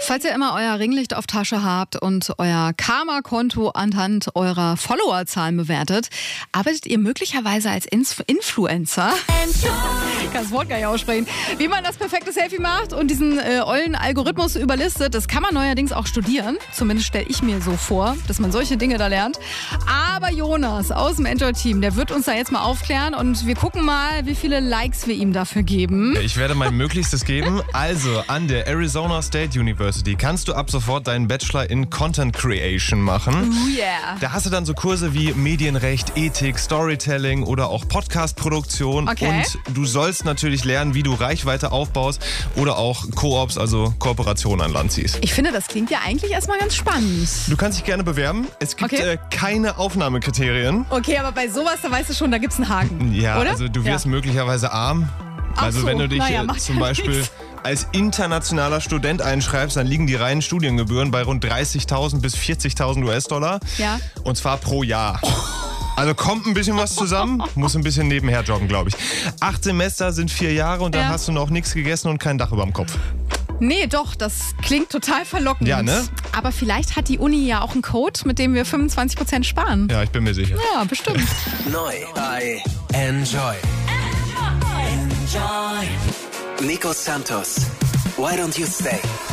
Falls ihr immer euer Ringlicht auf Tasche habt und euer Karma-Konto anhand eurer Followerzahlen bewertet, arbeitet ihr möglicherweise als Influencer. Ich kann das Wort gar nicht aussprechen. Wie man das perfekte Selfie macht und diesen ollen Algorithmus überlistet, das kann man neuerdings auch studieren. Zumindest stelle ich mir so vor, dass man solche Dinge da lernt. Aber Jonas aus dem Enjoy-Team, der wird uns da jetzt mal aufklären und wir gucken mal, wie viele Likes wir ihm dafür geben. Ich werde mein Möglichstes geben. Also, an der Arizona State University kannst du ab sofort deinen Bachelor in Content Creation machen. Oh yeah. Da hast du dann so Kurse wie Medienrecht, Ethik, Storytelling oder auch Podcast-Produktion. Okay. Und du sollst natürlich lernen, wie du Reichweite aufbaust oder auch Koops, also Kooperationen an Land ziehst. Ich finde, das klingt ja eigentlich erstmal ganz spannend. Du kannst dich gerne bewerben. Es gibt keine Aufnahmekriterien. Okay, aber bei sowas, da weißt du schon, da gibt's einen Haken, Ja, oder? also du wirst möglicherweise arm. Also so, wenn du dich macht zum ja Beispiel nichts. als internationaler Student einschreibst, dann liegen die reinen Studiengebühren bei rund 30.000 bis 40.000 US-Dollar. Ja. Und zwar pro Jahr. Also kommt ein bisschen was zusammen, muss ein bisschen nebenher joggen, glaube ich. 8 Semester sind 4 Jahre und dann hast du noch nichts gegessen und kein Dach über dem Kopf. Nee, doch, das klingt total verlockend. Ja, ne? Aber vielleicht hat die Uni ja auch einen Code, mit dem wir 25% sparen. Ja, ich bin mir sicher. Ja, bestimmt. Neu bei Enjoy. Nico Santos, Why Don't You Stay?